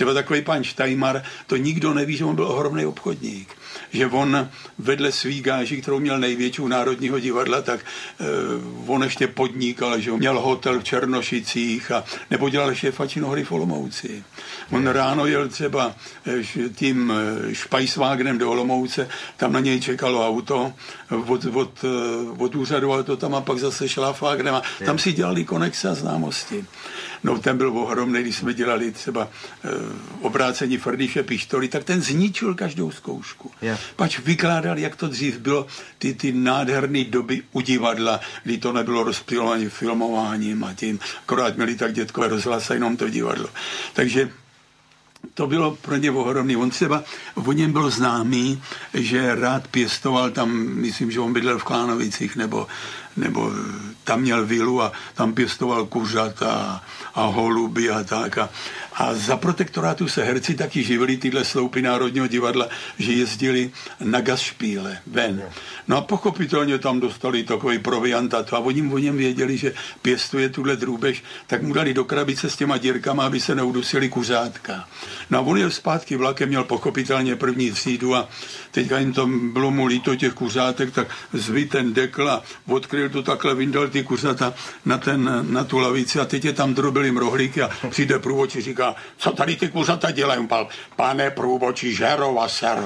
Třeba takový pan Štajmar, to nikdo neví, že on byl ohromný obchodník. Že on vedle svý gáži, kterou měl největší u Národního divadla, tak on ještě podnikal, že měl hotel v Černošicích a nebo dělal šéfa činohry v Olomouci. On ráno jel třeba tím Špajsvágnem do Olomouce, tam na něj čekalo auto od úřadu, ale to tam a pak zase Šláfágnem a tam si dělali konexe a známosti. No ten byl ohromný, když jsme dělali třeba obrácení Frdiše Pištoly, tak ten zničil každou zkoušku. Pač vykládal, jak to dřív bylo, ty nádherné doby u divadla, kdy to nebylo rozptylované filmováním a tím, akorát měli tak dětkové rozhlas a jenom to divadlo. Takže to bylo pro ně ohromný. On třeba, o něm byl známý, že rád pěstoval tam, myslím, že on bydlel v Klánovicích, nebo tam měl vilu a tam pěstoval kuřata a holuby a tak. A za protektorátu se herci taky živili, tyhle sloupy Národního divadla, že jezdili na Gastspiele ven. No a pochopitelně tam dostali takový proviant a oni o něm věděli, že pěstuje tuhle drůbež, tak mu dali do krabice s těma dírkama, aby se neudusili kuřátka. No a on jel zpátky vlakem, měl pochopitelně první třídu a teďka jim to bylo mu líto těch kuřátek, tak zvy ten dekl a odkryl to takhle, vyndal ty kuřata na tu lavici a teď je tam drobili rohlíky a přijde průvodčí, říká, co tady ty kuřata dělají? Pane průvodčí, žero a sero.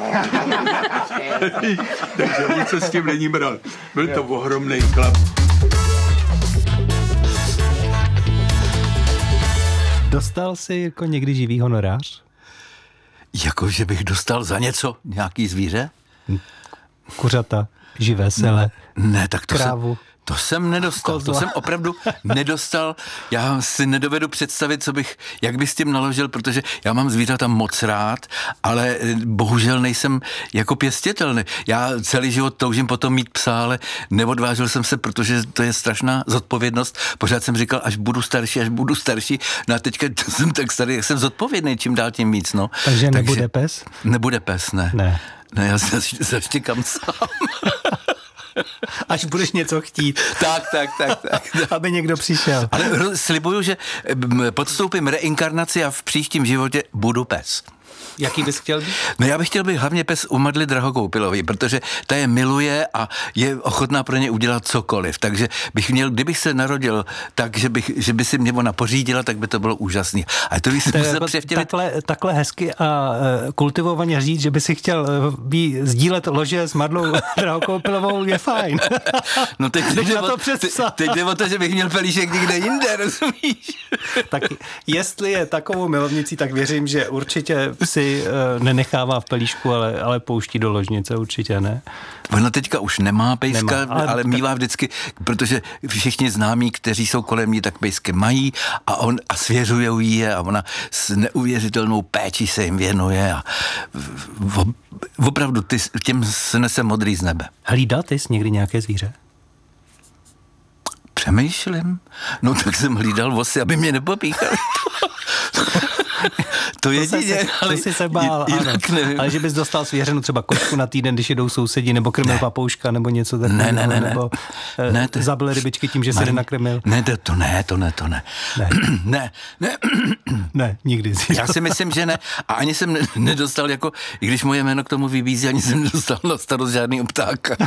Takže on se s tím není bral. Byl to ohromný chlap. Dostal jsi jako někdy živý honorář? Jako, že bych dostal za něco nějaký zvíře? Kuřata, živé sele, ne, tak to krávu. To jsem nedostal, to jsem opravdu nedostal. Já si nedovedu představit, jak bych s tím naložil, protože já mám zvířata moc rád, ale bohužel nejsem jako pěstitelný. Já celý život toužím potom mít psa, ale neodvážil jsem se, protože to je strašná zodpovědnost. Pořád jsem říkal, až budu starší. No a teďka jsem tak starý, jak jsem zodpovědný, čím dál tím víc. No. Takže nebude pes? Nebude pes, ne. Ne, já se zaštěkám sám. Až budeš něco chtít. Tak. Aby někdo přišel. Ale slibuju, že podstoupím reinkarnaci a v příštím životě budu pes. Jaký bys chtěl být? No já bych chtěl být hlavně pes u Madly Drahokoupilový, protože ta je miluje a je ochotná pro ně udělat cokoliv. Takže bych měl, kdybych se narodil tak, že by si mě ona pořídila, tak by to bylo úžasný. A to bych si musel převtělit. Takhle hezky a kultivovaně říct, že by si chtěl sdílet lože s Madlou Drahokoupilovou, je fajn. No teď jde o to, že bych měl pelíšek někde jinde, rozumíš? Tak jestli je takovou milovnicí, tak věřím, že určitě si nenechává v pelíšku, ale pouští do ložnice, určitě ne. Ona teďka už nemá pejska, ale mívá vždycky, protože všichni známí, kteří jsou kolem ní, tak pejsky mají a svěřujou jí a ona s neuvěřitelnou péčí se jim věnuje a opravdu těm se nese modrý z nebe. Hlídal ty jsi někdy nějaké zvíře? Přemýšlím. No tak jsem hlídal vosy, aby mě nepopíchali. To jedině, ale jsi se bál, jinak nevím. Ale že bys dostal svěřenu třeba kočku na týden, když jedou sousedi, nebo krmil papouška, nebo něco takového, nebo zabil rybičky tím, že se nenakrmil. Ne, nikdy. Já si myslím, že ne. A ani jsem nedostal, jako, i když moje jméno k tomu vybízí, ani jsem nedostal na starost žádný ptáka.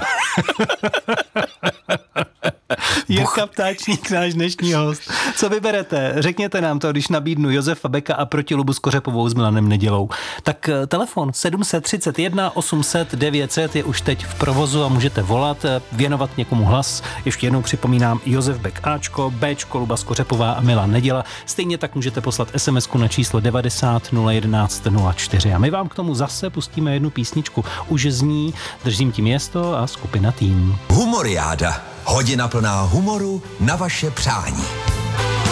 Jirka Ptáčník, náš dnešní host. Co vyberete? Řekněte nám to, když nabídnu Josefa Beka a proti Lubu Skořepovou s Milanem Nedělou. Tak telefon 731 800 900 je už teď v provozu a můžete volat, věnovat někomu hlas. Ještě jednou připomínám Josef Bek Ačko, Bčko, Luba Skořepová a Milan Neděla. Stejně tak můžete poslat SMS-ku na číslo 90 011 04. A my vám k tomu zase pustíme jednu písničku. Už zní Držím ti město a skupina Tým. Humoriáda. Hodina plná humoru na vaše přání.